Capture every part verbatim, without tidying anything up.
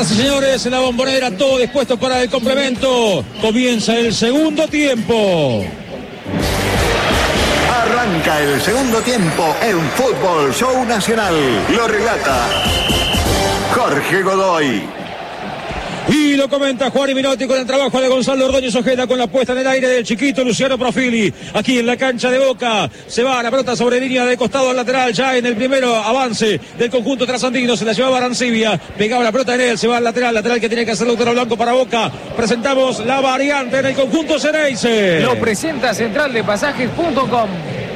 Señoras y señores, en la Bombonera, todo dispuesto para el complemento. Comienza el segundo tiempo. Arranca el segundo tiempo en Fútbol Show Nacional. Lo relata Jorge Godoy. Y lo comenta Juan Minotti con el trabajo de Gonzalo Ordóñez Ojeda, con la puesta en el aire del chiquito Luciano Profili. Aquí en la cancha de Boca se va la pelota sobre línea de costado al lateral, ya en el primero avance del conjunto trasandino. Se la llevaba Arancibia, pegaba la pelota en él, se va al lateral, lateral que tiene que hacer Lautaro Blanco para Boca. Presentamos la variante en el conjunto Ceneice. Lo presenta central de pasajes punto com.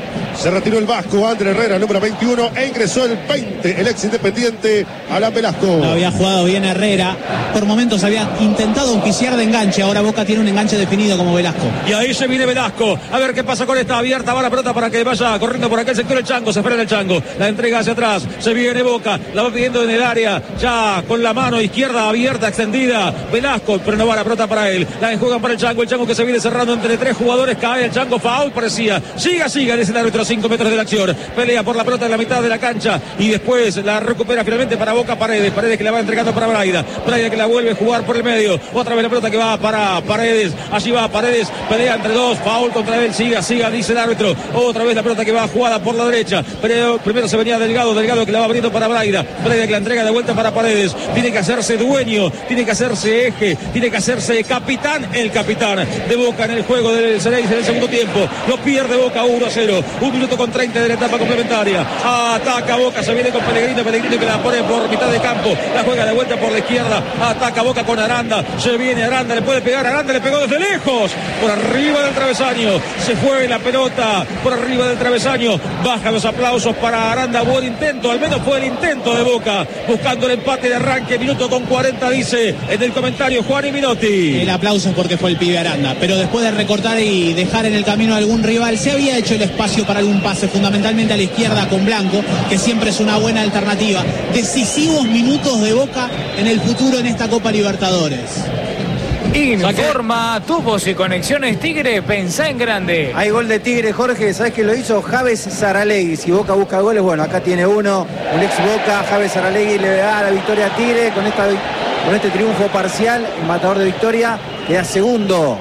Se retiró el vasco André Herrera, número veintiuno, e ingresó el veinte, el ex Independiente, Alan Velasco. No había jugado bien Herrera, por momentos había intentado auspiciar de enganche, ahora Boca tiene un enganche definido como Velasco. Y ahí se viene Velasco, a ver qué pasa con esta abierta, va la pelota para que vaya corriendo por aquel sector el Chango, se frena el Chango, la entrega hacia atrás, se viene Boca, la va pidiendo en el área, ya con la mano izquierda abierta, extendida, Velasco, pero no va la pelota para él, la enjuegan para el Chango, el Chango que se viene cerrando entre tres jugadores, cae el Chango, foul parecía, siga, siga, dice el árbitro, cinco metros de la acción, pelea por la pelota en la mitad de la cancha y después la recupera finalmente para Boca Paredes, Paredes que la va entregando para Braida, Braida que la vuelve a jugar por el medio, otra vez la pelota que va para Paredes, allí va Paredes, pelea entre dos, foul contra él, siga, siga, dice el árbitro, otra vez la pelota que va jugada por la derecha, pero primero se venía Delgado, Delgado que la va abriendo para Braida, Braida que la entrega de vuelta para Paredes, tiene que hacerse dueño, tiene que hacerse eje, tiene que hacerse capitán, el capitán de Boca en el juego del Ceneice en el segundo tiempo, lo pierde Boca uno a cero, un minuto con treinta de la etapa complementaria, ataca Boca, se viene con Pellegrino, Pellegrino que la pone por mitad de campo, la juega de vuelta por la izquierda, ataca Boca con Aranda, se viene Aranda, le puede pegar, Aranda le pegó desde lejos, por arriba del travesaño, se fue la pelota por arriba del travesaño, bajan los aplausos para Aranda, buen intento, al menos fue el intento de Boca, buscando el empate de arranque, minuto con cuarenta, dice en el comentario Juan Minotti. El aplauso es porque fue el pibe Aranda, pero después de recortar y dejar en el camino a algún rival, se había hecho el espacio para algún pase, fundamentalmente a la izquierda con Blanco, que siempre es una buena alternativa. Decisivos minutos de Boca en el futuro en esta Copa Libertadores. Informa Tubos y Conexiones Tigre, pensá en grande. Hay gol de Tigre, Jorge, ¿sabes qué lo hizo? Javes Saralegui. Si Boca busca goles, bueno, acá tiene uno, el ex Boca, Javes Saralegui le da la victoria a Tigre con, esta, con este triunfo parcial, el matador de Victoria queda segundo.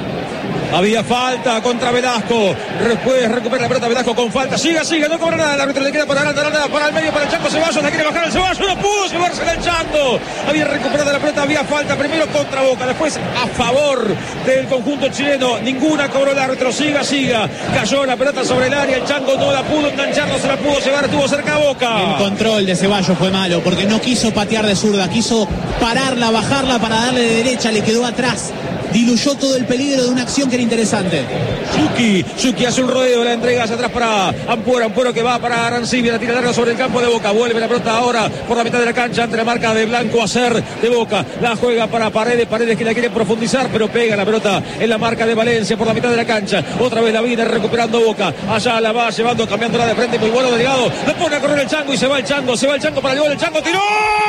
Había falta contra Velasco. Después recupera la pelota Velasco con falta. Siga, sigue, no cobra nada. El árbitro le queda para Aranda, Aranda, para el medio, para el Chango Ceballos. La quiere bajar el Ceballos. No pudo llevarse el Chango. Había recuperado la pelota. Había falta primero contra Boca. Después a favor del conjunto chileno. Ninguna cobró el árbitro. Siga, siga. Cayó la pelota sobre el área. El Chango no la pudo enganchar. No se la pudo llevar. Estuvo cerca a Boca. El control de Ceballos fue malo porque no quiso patear de zurda. Quiso pararla, bajarla para darle de derecha. Le quedó atrás. Diluyó todo el peligro de una acción que era interesante. Suki, Suki hace un rodeo, la entrega hacia atrás para Ampuero, Ampuero que va para Arancibia, la tira larga sobre el campo de Boca, vuelve la pelota ahora por la mitad de la cancha ante la marca de Blanco Acer de Boca, la juega para Paredes, Paredes que la quiere profundizar, pero pega la pelota en la marca de Valencia por la mitad de la cancha, otra vez la viene recuperando Boca, allá la va llevando, cambiándola de frente, muy bueno Delgado, lo pone a correr el Chango y se va el Chango, se va el Chango para el gol, el Chango tiró,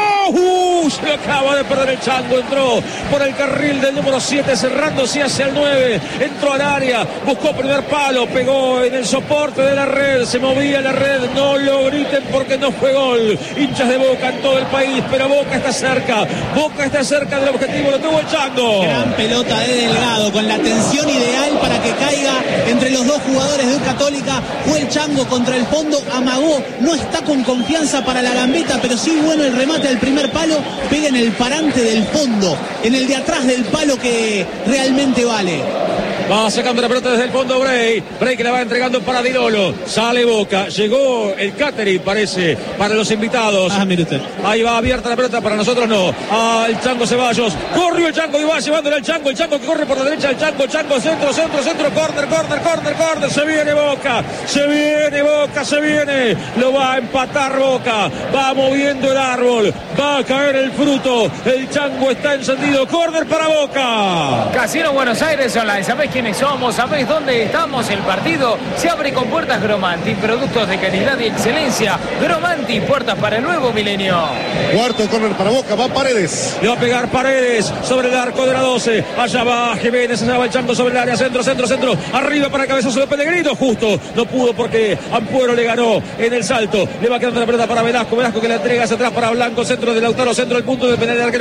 uh, se acaba de perder el Chango, entró por el carril del número siete, cerrándose hacia el nueve, entró al área, buscó primer palo, pegó en el soporte de la red, se movía la red, no lo griten porque no fue gol, hinchas de Boca en todo el país, pero Boca está cerca, Boca está cerca del objetivo, lo tuvo el Chango. Gran pelota de Delgado, con la tensión ideal para que caiga entre los dos jugadores de U Católica, fue el Chango contra el fondo, amagó, no está con confianza para la gambeta, pero sí bueno el remate al primer palo, pega en el parante del fondo, en el de atrás del palo que realmente vale. Va sacando la pelota desde el fondo Bray. Bray que la va entregando para Dilolo. Sale Boca. Llegó el catering, parece, para los invitados. Ah, mire usted. Ahí va abierta la pelota, para nosotros no. Ah, el Chango Ceballos. Corrió el Chango y va llevándole al Chango. El Chango que corre por la derecha. El Chango, Chango, centro, centro, centro. Corner, corner, corner, corner. Se viene Boca. Se viene Boca, se viene. Lo va a empatar Boca. Va moviendo el árbol. Va a caer el fruto. El Chango está encendido. Corner para Boca. Casino Buenos Aires Online. ¿Sabés quiénes somos? ¿Sabés dónde estamos? El partido se abre con puertas Gromanti, productos de calidad y excelencia. Gromanti, puertas para el nuevo milenio. Cuarto córner para Boca, va Paredes. Le va a pegar Paredes sobre el arco de la doce. Allá va Jiménez, allá va el Chango sobre el área. Centro, centro, centro. Arriba para el cabezazo de Pellegrino. Justo no pudo porque Ampuero le ganó en el salto. Le va quedando la pelota para Velasco. Velasco que la entrega hacia atrás para Blanco. Centro de Lautaro, centro del punto del penal del arquero